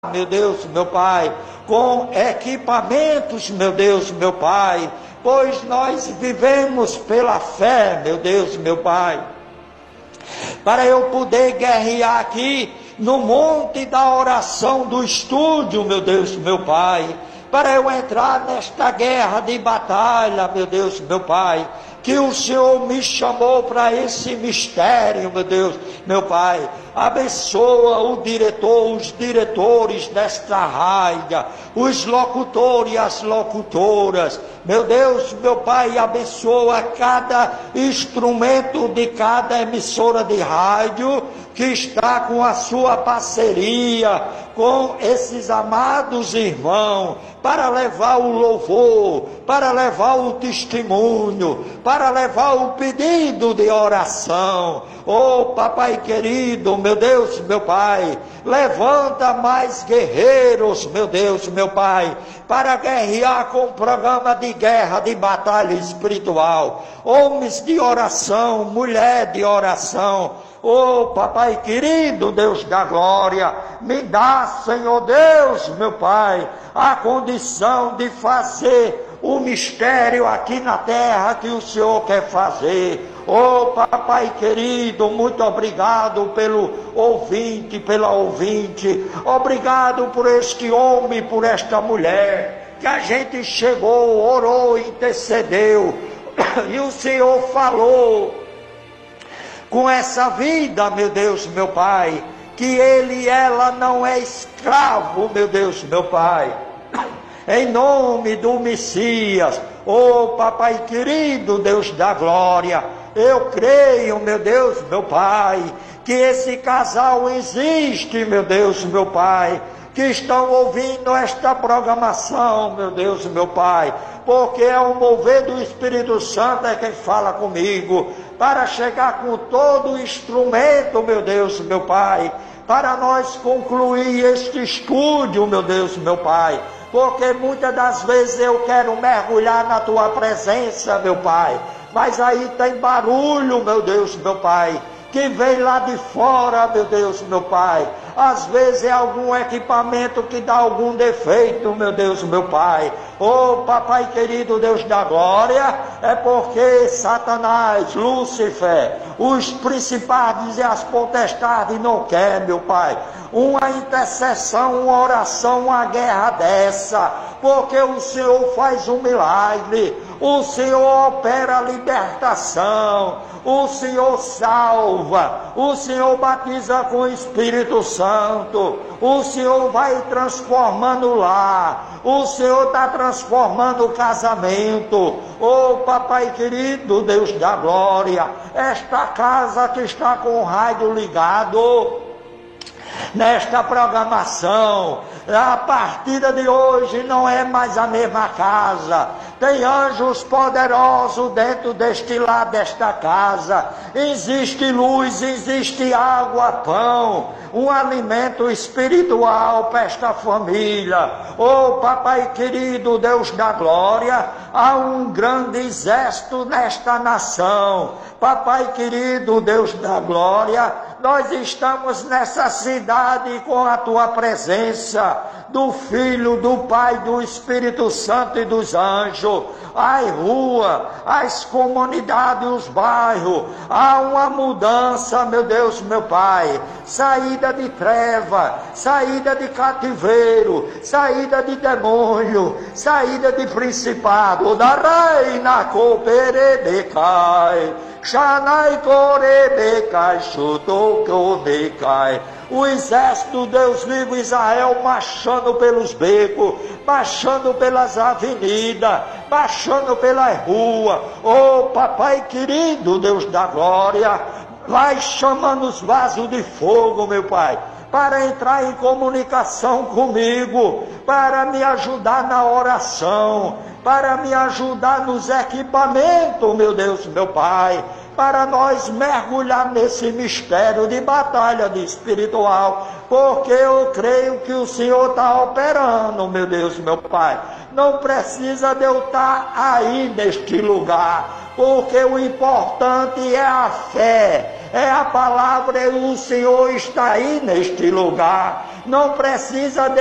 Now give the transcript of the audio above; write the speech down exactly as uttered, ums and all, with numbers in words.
meu Deus, meu Pai, com equipamentos, meu Deus, meu Pai, pois nós vivemos pela fé, meu Deus, meu Pai, para eu poder guerrear aqui no monte da oração do estúdio, meu Deus, meu Pai, para eu entrar nesta guerra de batalha, meu Deus, meu Pai, que o Senhor me chamou para esse mistério, meu Deus, meu Pai. Abençoa o diretor, os diretores desta rádio, os locutores e as locutoras, meu Deus, meu Pai, abençoa cada instrumento de cada emissora de rádio que está com a sua parceria com esses amados irmãos, para levar o louvor, para levar o testemunho, para levar o pedido de oração. Oh, papai querido, meu Deus, meu Pai, levanta mais guerreiros, meu Deus, meu Pai, para guerrear com o programa de guerra, de batalha espiritual, homens de oração, mulher de oração. Oh, papai querido, Deus da glória, me dá, Senhor Deus, meu Pai, a condição de fazer o mistério aqui na terra que o Senhor quer fazer. Oh, papai querido, muito obrigado pelo ouvinte, pela ouvinte, obrigado por este homem, por esta mulher, que a gente chegou, orou, intercedeu, e o Senhor falou com essa vida, meu Deus, meu Pai, que ele e ela não é escravo, meu Deus, meu Pai, em nome do Messias. Oh, papai querido, Deus da glória, eu creio, meu Deus, meu Pai, que esse casal existe, meu Deus, meu Pai, que estão ouvindo esta programação, meu Deus, meu Pai, porque é o mover do Espírito Santo é quem fala comigo, para chegar com todo o instrumento, meu Deus, meu Pai, para nós concluir este estúdio, meu Deus, meu Pai, porque muitas das vezes eu quero mergulhar na Tua presença, meu Pai, mas aí tem barulho, meu Deus, meu Pai, que vem lá de fora, meu Deus, meu Pai. Às vezes é algum equipamento que dá algum defeito, meu Deus, meu Pai. Oh, papai querido, Deus da glória, é porque Satanás, Lúcifer, os principados e as potestades não querem, meu Pai, uma intercessão, uma oração, uma guerra dessa, porque o Senhor faz um milagre, o Senhor opera a libertação, o Senhor salva, o Senhor batiza com o Espírito Santo, o Senhor vai transformando lá, o Senhor está transformando o casamento. Oh, papai querido, Deus da glória, esta casa que está com o rádio ligado, nesta programação, a partida de hoje não é mais a mesma casa, tem anjos poderosos dentro deste lado desta casa, existe luz, existe água, pão, um alimento espiritual para esta família. Oh, papai querido, Deus da glória, há um grande exército nesta nação. Papai querido, Deus da glória, nós estamos nessa cidade com a Tua presença, do Filho, do Pai, do Espírito Santo e dos anjos. As ruas, as comunidades, os bairros, há uma mudança, meu Deus, meu Pai, saída de treva, saída de cativeiro, saída de demônio, saída de principado, da reina cooperebecai, Shanai corebecai, chutou corebecai. O exército, Deus livre, Israel, marchando pelos becos, marchando pelas avenidas, marchando pelas ruas. Oh, papai querido, Deus da glória, vai chamando os vasos de fogo, meu Pai, para entrar em comunicação comigo, para me ajudar na oração, para me ajudar nos equipamentos, meu Deus, meu Pai, para nós mergulhar nesse mistério de batalha de espiritual, porque eu creio que o Senhor está operando, meu Deus, meu Pai. Não precisa de eu estar aí neste lugar, porque o importante é a fé, é a palavra, e o Senhor está aí neste lugar. Não precisa de